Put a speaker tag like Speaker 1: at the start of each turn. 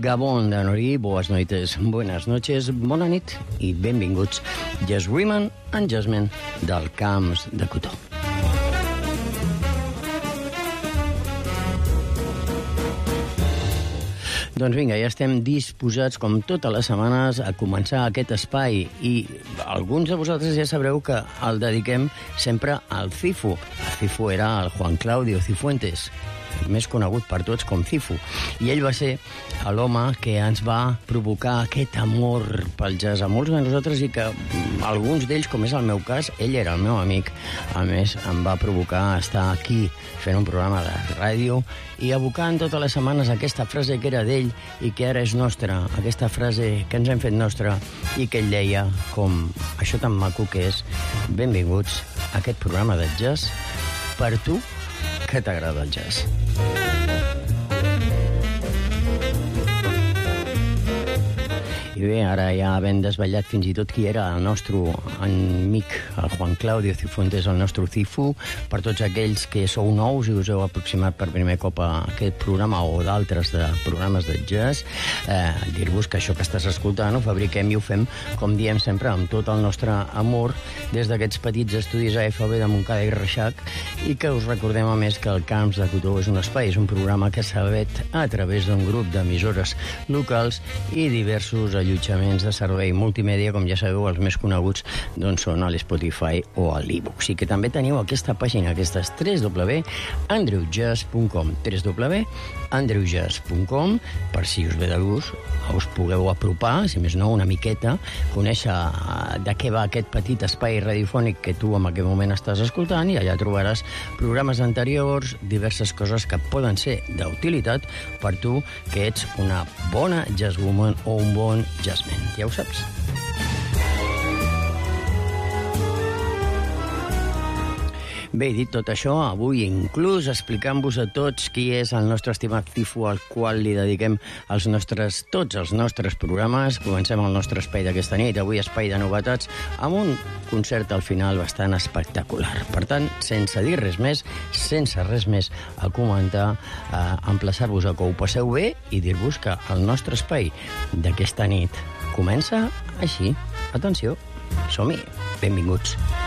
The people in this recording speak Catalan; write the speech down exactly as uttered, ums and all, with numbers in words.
Speaker 1: Gabon de Nori, boas noites, buenas noches, bona nit i benvinguts. Just Women and Just Men del Camps de Cotó. Doncs vinga, ja estem disposats, com totes les setmanes, a començar aquest espai. I alguns de vosaltres ja sabreu que el dediquem sempre al Cifu. El Cifu era el Juan Claudio Cifuentes, més conegut per tots com Cifu. I ell va ser l'home que ens va provocar aquest amor pel jazz a molts de nosaltres i que alguns d'ells, com és el meu cas, ell era el meu amic. A més, em va provocar estar aquí fent un programa de ràdio i abocant totes les setmanes aquesta frase que era d'ell i que ara és nostra, aquesta frase que ens hem fet nostra i que ell deia com això tan maco que és: benvinguts a aquest programa de jazz per tu que t'agrada el jazz. I bé, ara ja havent desvetllat fins i tot qui era el nostre amic, el Juan Claudio Cifuentes, el nostre Cifu, per tots aquells que sou nous i us heu aproximat per primer cop a aquest programa o d'altres de programes de jazz, eh, dir-vos que això que estàs escoltant ho fabriquem i ho fem, com diem sempre, amb tot el nostre amor, des d'aquests petits estudis A F B de Montcada i Reixac, i que us recordem a més que el Camps de Cotó és un espai, és un programa que s'emet a través d'un grup d'emissores locals i diversos allotjaments de servei multimèdia, com ja sabeu, els més coneguts doncs són a l'Spotify o a l'e-books. I que també teniu aquesta pàgina, aquesta és w w w punt andrew jazz punt com, w w w punt andrew jazz punt com, per si us ve de gust, us pugueu apropar, si més no, una miqueta, conèixer de què va aquest petit espai radiofònic que tu en aquest moment estàs escoltant, i allà trobaràs programes anteriors, diverses coses que poden ser d'utilitat per tu, que ets una bona jazzwoman o un bon jazzman, ja ho saps. Bé, dit tot això, avui inclús explicant-vos a tots qui és el nostre estimat Cifu, al qual li dediquem els nostres, tots els nostres programes. Comencem el nostre espai d'aquesta nit, avui espai de novetats, amb un concert al final bastant espectacular. Per tant, sense dir res més, sense res més a comentar, a emplaçar-vos a que ho passeu bé i dir-vos que el nostre espai d'aquesta nit comença així. Atenció, som-hi, benvinguts.